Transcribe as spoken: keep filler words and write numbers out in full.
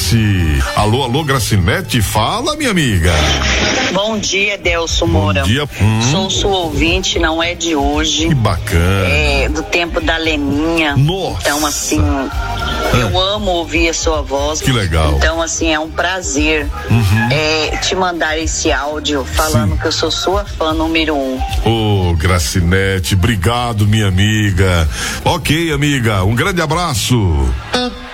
Graci. Alô, alô, Gracinete, fala, minha amiga. Bom dia, Delso Moura. Bom dia. Hum. Sou sua ouvinte, não é de hoje. Que bacana. É do tempo da Leninha. Nossa. Então, assim, eu amo ouvir a sua voz. Que legal. Então, assim, é um prazer uhum. é, te mandar esse áudio falando Sim. que eu sou sua fã número um. Ô, oh, Gracinete, obrigado, minha amiga. Ok, amiga, um grande abraço.